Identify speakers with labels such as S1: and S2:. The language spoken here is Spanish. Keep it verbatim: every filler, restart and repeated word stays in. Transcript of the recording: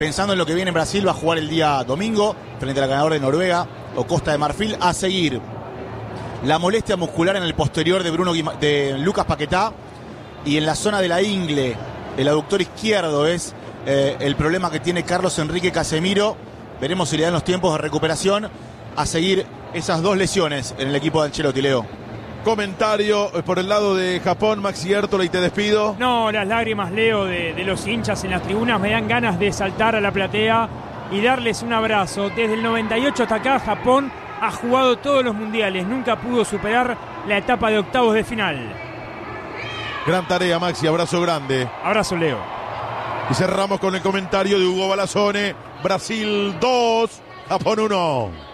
S1: Pensando en lo que viene en Brasil, va a jugar el día domingo frente al ganador de Noruega o Costa de Marfil. A seguir la molestia muscular en el posterior de, Bruno Guima, de Lucas Paquetá, y en la zona de la ingle, el aductor izquierdo es eh, el problema que tiene Carlos Enrique Casemiro. Veremos si le dan los tiempos de recuperación. A seguir esas dos lesiones en el equipo de Ancelotti, Leo.
S2: Comentario por el lado de Japón, Maxi Ertola, y te despido.
S3: No, las lágrimas, Leo, de, de los hinchas en las tribunas me dan ganas de saltar a la platea y darles un abrazo. Desde el noventa y ocho hasta acá, Japón ha jugado todos los mundiales, nunca pudo superar la etapa de octavos de final.
S2: Gran tarea, Maxi, abrazo grande.
S3: Abrazo, Leo.
S2: Y cerramos con el comentario de Hugo Balazone. Brasil dos, Japón uno.